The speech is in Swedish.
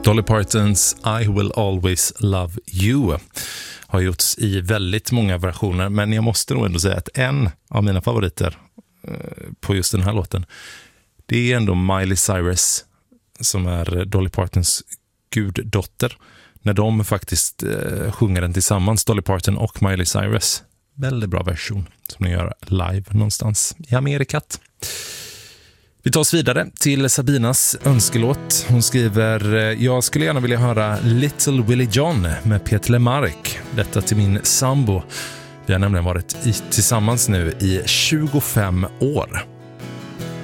Dolly Partons I Will Always Love You har gjorts i väldigt många versioner, men jag måste nog ändå säga att en av mina favoriter på just den här låten, det är ändå Miley Cyrus, som är Dolly Partons guddotter, när de faktiskt sjunger den tillsammans, Dolly Parton och Miley Cyrus. Väldigt bra version som de gör live någonstans i Amerikat. Vi tar oss vidare till Sabinas önskelåt. Hon skriver: jag skulle gärna vilja höra Little Willie John med Peter Lemark. Detta till min sambo. Vi har nämligen varit tillsammans nu i 25 år.